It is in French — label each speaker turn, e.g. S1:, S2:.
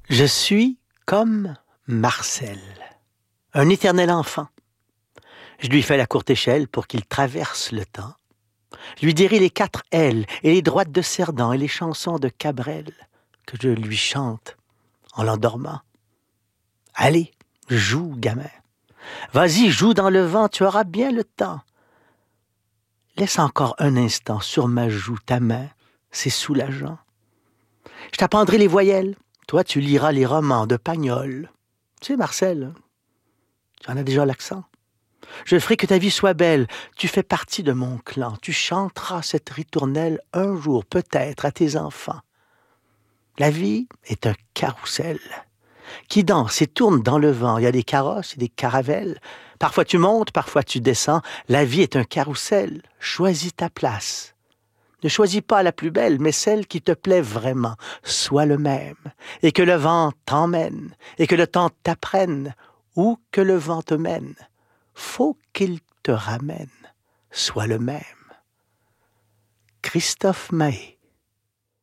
S1: Je suis comme Marcel, un éternel enfant. Je lui fais la courte échelle pour qu'il traverse le temps. Je lui dirai les 4 L et les droites de Cerdan et les chansons de Cabrel que je lui chante en l'endormant. Allez, joue, gamin. Vas-y, joue dans le vent, tu auras bien le temps. Laisse encore un instant sur ma joue ta main, c'est soulageant. Je t'apprendrai les voyelles, toi tu liras les romans de Pagnol. Tu sais, Marcel, tu en as déjà l'accent. Je ferai que ta vie soit belle, tu fais partie de mon clan, tu chanteras cette ritournelle un jour peut-être à tes enfants. La vie est un carrousel qui danse et tourne dans le vent. Il y a des carrosses et des caravelles. Parfois tu montes, parfois tu descends. La vie est un carrousel. Choisis ta place. Ne choisis pas la plus belle, mais celle qui te plaît vraiment. Sois le même. Et que le vent t'emmène. Et que le temps t'apprenne. Où que le vent te mène. Faut qu'il te ramène. Sois le même. Christophe Mahé.